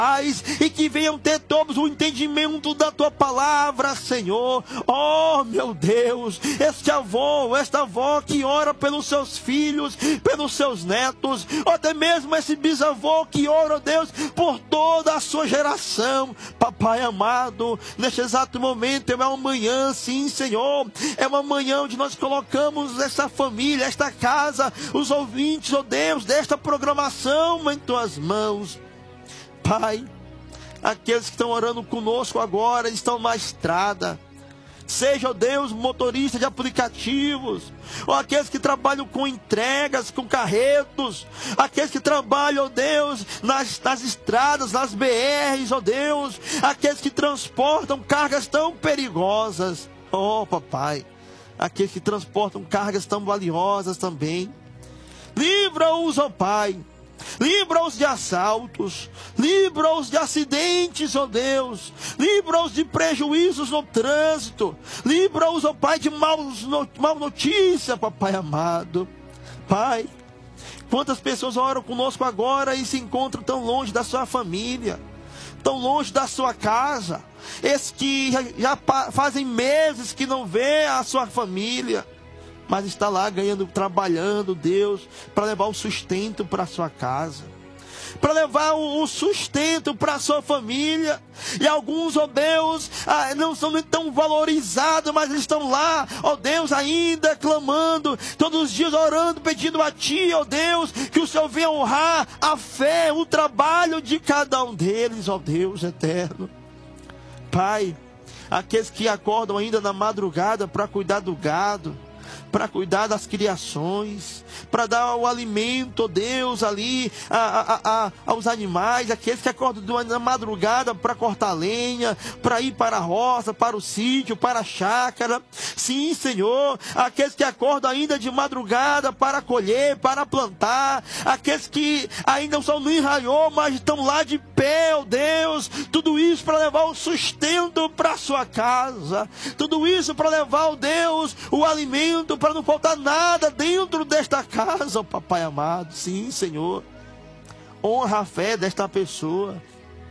e que venham ter todos o entendimento da tua palavra, Senhor. Oh, meu Deus, esta avó que ora pelos seus filhos, pelos seus netos, ou até mesmo esse bisavô que ora, Deus, por toda a sua geração. Papai amado, neste exato momento é uma manhã, sim, Senhor, é uma manhã onde nós colocamos essa família, esta casa, os ouvintes, oh Deus, desta programação em tuas mãos. Pai, aqueles que estão orando conosco agora, estão na estrada, seja, ó Deus, motorista de aplicativos, ou aqueles que trabalham com entregas, com carretos, aqueles que trabalham, ó Deus, nas estradas, nas BRs, ó Deus, aqueles que transportam cargas tão perigosas, ó papai, aqueles que transportam cargas tão valiosas também, livra-os, ó Pai, livra-os de assaltos, livra-os de acidentes, ó Deus, livra-os de prejuízos no trânsito, livra-os, ó Pai, de mal notícia, papai amado. Pai, quantas pessoas oram conosco agora e se encontram tão longe da sua família, tão longe da sua casa, esses que já fazem meses que não vê a sua família, mas está lá ganhando, trabalhando, Deus, para levar o sustento para a sua casa, para levar o sustento para a sua família. E alguns, ó Deus, não são nem tão valorizados, mas eles estão lá, ó Deus, ainda clamando, todos os dias orando, pedindo a Ti, ó Deus, que o Senhor venha honrar a fé, o trabalho de cada um deles, ó Deus eterno. Pai, aqueles que acordam ainda na madrugada para cuidar do gado, para cuidar das criações, para dar o alimento, ó Deus, ali aos animais, aqueles que acordam na madrugada para cortar lenha, para ir para a roça, para o sítio, para a chácara. Sim, Senhor, aqueles que acordam ainda de madrugada para colher, para plantar, aqueles que ainda não são nem raiou, mas estão lá de pé, ó Deus, tudo isso para levar o sustento para a sua casa, tudo isso para levar, ó Deus, o alimento, para não faltar nada dentro desta casa, ó papai amado. Sim, Senhor, honra a fé desta pessoa,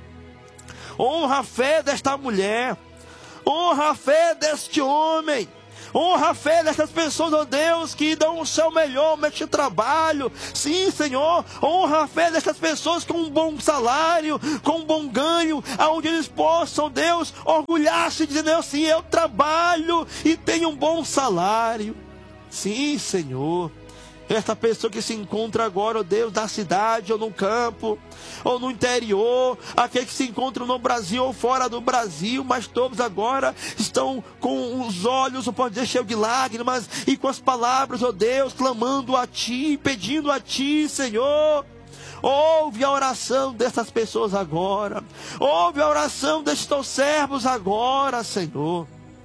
honra a fé desta mulher, honra a fé deste homem, honra a fé dessas pessoas, ó Deus, que dão o seu melhor neste trabalho. Sim, Senhor, honra a fé dessas pessoas com um bom salário, com um bom ganho, aonde eles possam, Deus, orgulhar-se dizendo assim: eu trabalho e tenho um bom salário. Sim, Senhor, esta pessoa que se encontra agora, ó Deus, na cidade ou no campo, ou no interior, aqueles que se encontram no Brasil ou fora do Brasil, mas todos agora estão com os olhos, ou pode dizer, cheios de lágrimas, e com as palavras, ó Deus, clamando a Ti, pedindo a Ti, Senhor. Ouve a oração dessas pessoas agora, ouve a oração destes teus servos agora, Senhor.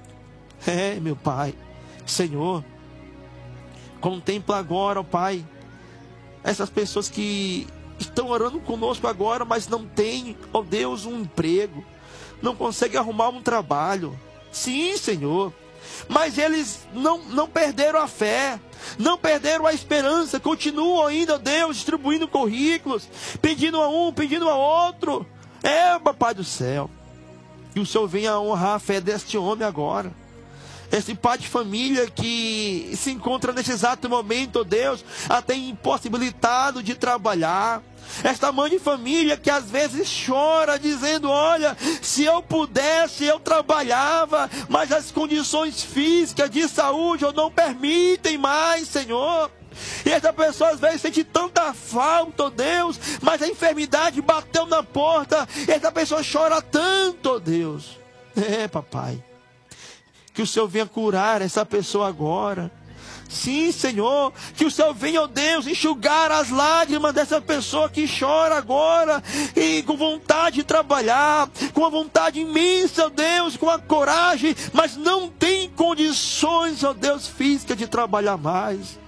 Meu Pai, Senhor, contempla agora, ó Pai, essas pessoas que estão orando conosco agora, mas não têm, ó Deus, um emprego, não conseguem arrumar um trabalho. Sim, Senhor, mas eles não perderam a fé, não perderam a esperança, continuam ainda, ó Deus, distribuindo currículos, pedindo a um, pedindo a outro. Papai do céu, que o Senhor venha honrar a fé deste homem agora, esse pai de família que se encontra nesse exato momento, ó Deus, até impossibilitado de trabalhar. Esta mãe de família que às vezes chora dizendo: olha, se eu pudesse eu trabalhava, mas as condições físicas de saúde não permitem mais, Senhor. E essa pessoa às vezes sente tanta falta, ó Deus, mas a enfermidade bateu na porta, e essa pessoa chora tanto, ó Deus. Papai, que o Senhor venha curar essa pessoa agora. Sim, Senhor, que o Senhor venha, ó Deus, enxugar as lágrimas dessa pessoa que chora agora, e com vontade de trabalhar, com a vontade imensa, ó Deus, com a coragem, mas não tem condições, ó Deus, físicas de trabalhar mais.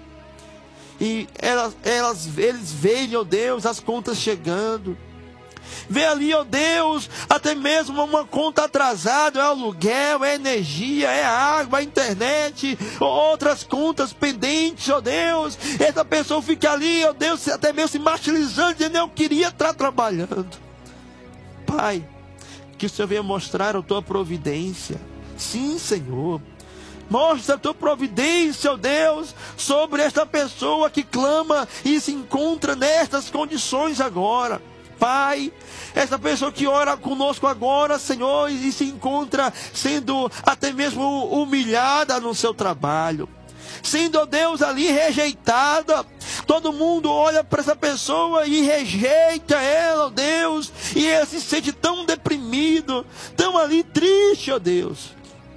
E eles veem, ó Deus, as contas chegando. Vê ali, ó Deus, até mesmo uma conta atrasada, é aluguel, é energia, é água, é internet, outras contas pendentes, ó Deus. Essa pessoa fica ali, ó Deus, até mesmo se martirizando, dizendo: eu queria estar trabalhando. Pai, que o Senhor venha mostrar a tua providência. Sim, Senhor. Mostra a tua providência, ó Deus, sobre esta pessoa que clama e se encontra nestas condições agora. Pai, essa pessoa que ora conosco agora, Senhor, e se encontra sendo até mesmo humilhada no seu trabalho, sendo, ó Deus, ali rejeitada. Todo mundo olha para essa pessoa e rejeita ela, ó Deus, e ela se sente tão deprimido, tão ali triste, ó Deus.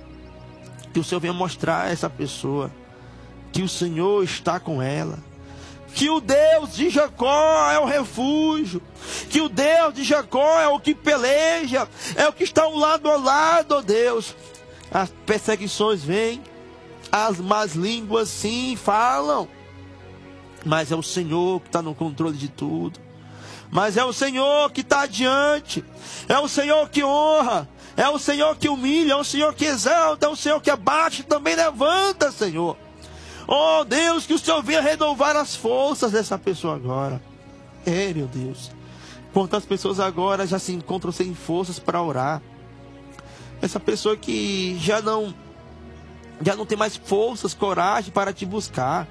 Que o Senhor venha mostrar a essa pessoa que o Senhor está com ela, que o Deus de Jacó é o refúgio, que o Deus de Jacó é o que peleja, é o que está lado a lado, ó Deus. As perseguições vêm, as más línguas sim falam, mas é o Senhor que está no controle de tudo, mas é o Senhor que está adiante, é o Senhor que honra, é o Senhor que humilha, é o Senhor que exalta, é o Senhor que abate, também levanta, Senhor. Oh Deus, que o Senhor venha renovar as forças dessa pessoa agora. Meu Deus, quantas pessoas agora já se encontram sem forças para orar. Essa pessoa que já não tem mais forças, coragem para te buscar.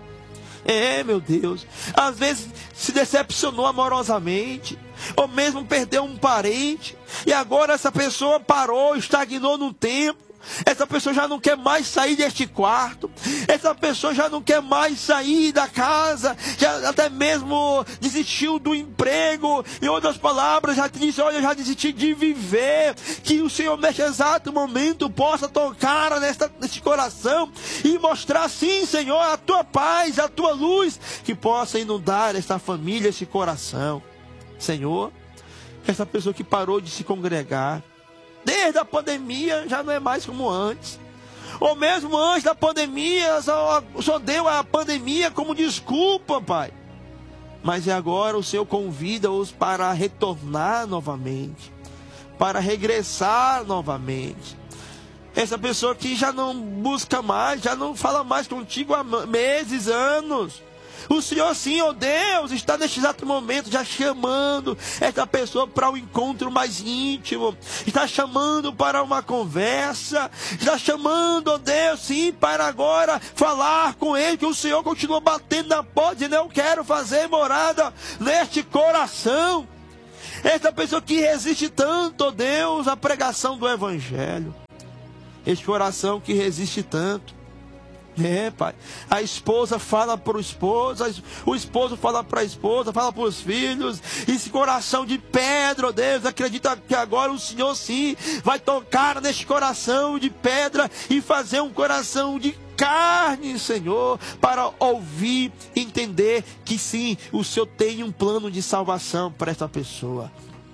Meu Deus, às vezes se decepcionou amorosamente, ou mesmo perdeu um parente, e agora essa pessoa parou, estagnou no tempo. Essa pessoa já não quer mais sair deste quarto, essa pessoa já não quer mais sair da casa, já até mesmo desistiu do emprego. Em outras palavras, já disse: olha, eu já desisti de viver. Que o Senhor neste exato momento possa tocar neste coração e mostrar, sim, Senhor, a tua paz, a tua luz, que possa inundar esta família, esse coração. Senhor, essa pessoa que parou de se congregar desde a pandemia, já não é mais como antes, ou mesmo antes da pandemia, só deu a pandemia como desculpa, Pai. Mas agora o Senhor convida-os para retornar novamente, para regressar novamente. Essa pessoa que já não busca mais, já não fala mais contigo há meses, anos. O Senhor, sim, ó Deus, está neste exato momento já chamando essa pessoa para um encontro mais íntimo, está chamando para uma conversa, está chamando, ó Deus, sim, para agora falar com Ele, que o Senhor continua batendo na porta, dizendo: eu quero fazer morada neste coração. Essa pessoa que resiste tanto, ó Deus, à pregação do Evangelho, este coração que resiste tanto. Pai, a esposa fala para o esposo fala para a esposa, fala para os filhos. Esse coração de pedra, ó Deus, acredita que agora o Senhor sim vai tocar neste coração de pedra e fazer um coração de carne, Senhor, para ouvir, entender que sim, o Senhor tem um plano de salvação para esta pessoa.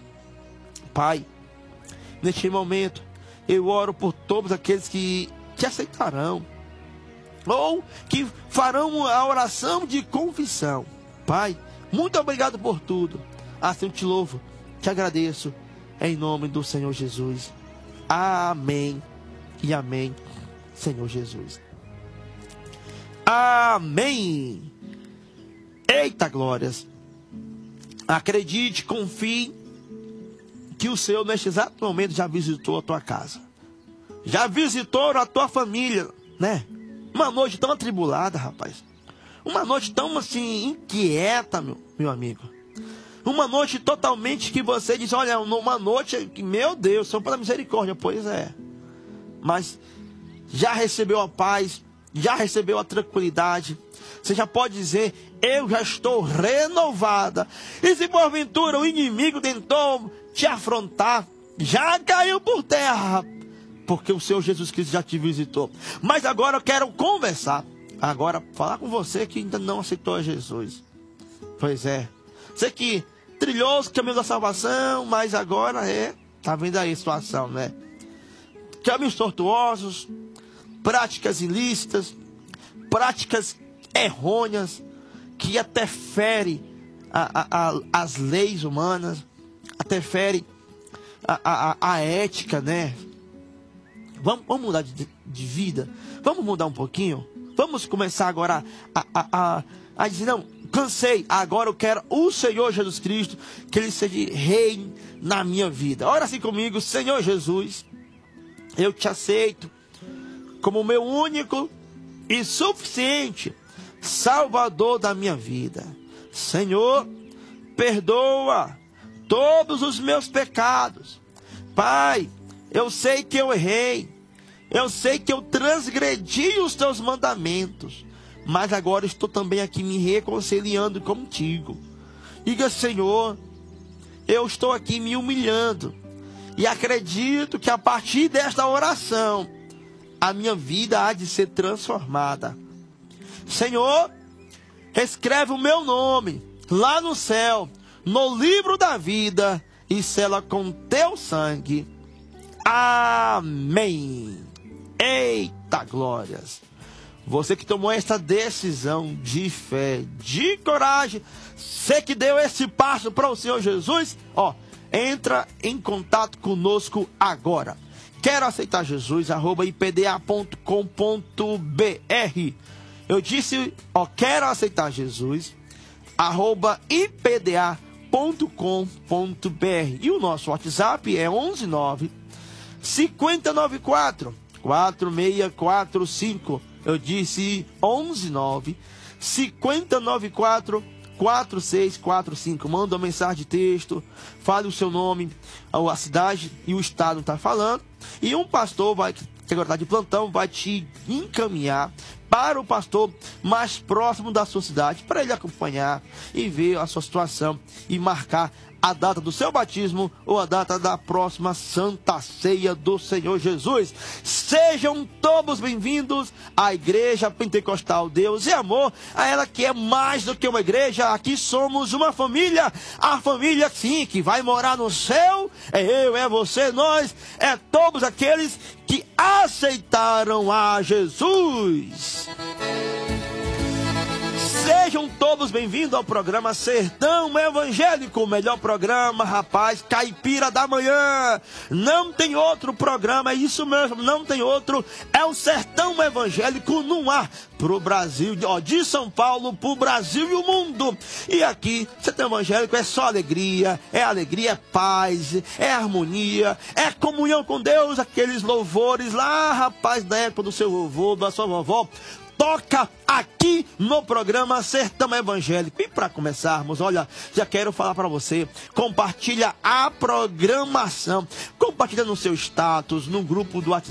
Pai, neste momento eu oro por todos aqueles que te aceitarão, ou que farão a oração de confissão. Pai, muito obrigado por tudo. Assim eu te louvo, te agradeço, em nome do Senhor Jesus. Amém e amém, Senhor Jesus. Amém. Eita glórias. Acredite, confie, que o Senhor neste exato momento já visitou a tua casa, já visitou a tua família, né? Uma noite tão atribulada, rapaz. Uma noite tão assim, inquieta, meu amigo. Uma noite totalmente que você diz: olha, uma noite que, meu Deus, só pela misericórdia. Pois é. Mas já recebeu a paz, já recebeu a tranquilidade. Você já pode dizer: eu já estou renovada. E se porventura o inimigo tentou te afrontar, já caiu por terra, porque o Senhor Jesus Cristo já te visitou. Mas agora eu quero conversar, agora falar com você que ainda não aceitou a Jesus. Pois é, você que trilhou os caminhos da salvação, mas agora tá vendo aí a situação, né? Caminhos tortuosos, práticas ilícitas, práticas errôneas, que até fere as leis humanas, até fere a ética, né? Vamos mudar de vida, vamos mudar um pouquinho, vamos começar agora a dizer: não, cansei, agora eu quero o Senhor Jesus Cristo, que Ele seja rei na minha vida. Ora assim comigo: Senhor Jesus, eu te aceito como meu único e suficiente Salvador da minha vida. Senhor, perdoa todos os meus pecados. Pai, eu sei que eu errei, eu sei que eu transgredi os teus mandamentos, mas agora estou também aqui me reconciliando contigo. Diga: Senhor, eu estou aqui me humilhando e acredito que a partir desta oração a minha vida há de ser transformada. Senhor, escreve o meu nome lá no céu, no livro da vida, e sela com teu sangue. Amém. Eita glórias! Você que tomou essa decisão de fé, de coragem, você que deu esse passo para o Senhor Jesus, entra em contato conosco agora. Quero aceitar Jesus, @ipda.com.br. Eu disse, quero aceitar Jesus, @ipda.com.br. E o nosso WhatsApp é 119 594 4645. Eu disse 119 594 4645. Manda uma mensagem de texto, fale o seu nome, a cidade e o estado está falando. E um pastor que agora está de plantão, vai te encaminhar para o pastor mais próximo da sua cidade, para ele acompanhar e ver a sua situação e marcar a data do seu batismo ou a data da próxima Santa Ceia do Senhor Jesus. Sejam todos bem-vindos à Igreja Pentecostal Deus e Amor, a ela que é mais do que uma igreja. Aqui somos uma família, a família sim, que vai morar no céu. É eu, é você, nós, é todos aqueles que aceitaram a Jesus. Sejam todos bem-vindos ao programa Sertão Evangélico, o melhor programa, rapaz, caipira da manhã. Não tem outro programa, é isso mesmo, não tem outro. É o Sertão Evangélico no ar, pro Brasil, de São Paulo, pro Brasil e o mundo. E aqui, Sertão Evangélico é só alegria, é paz, é harmonia, é comunhão com Deus, aqueles louvores lá, rapaz, da época do seu vovô, da sua vovó. Toca aqui no programa Sertão Evangélico. E para começarmos, olha, já quero falar para você, compartilha a programação, compartilha no seu status, no grupo do WhatsApp.